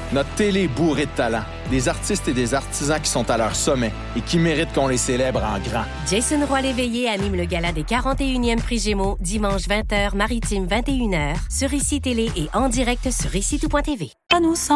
Notre télé est bourrée de talent. Des artistes et des artisans qui sont à leur sommet et qui méritent qu'on les célèbre en grand. Jason Roy-Léveillé anime le gala des 41e Prix Gémeaux, dimanche 20h, maritime 21h, sur ICI Télé et en direct sur ICITout.tv. Nous sommes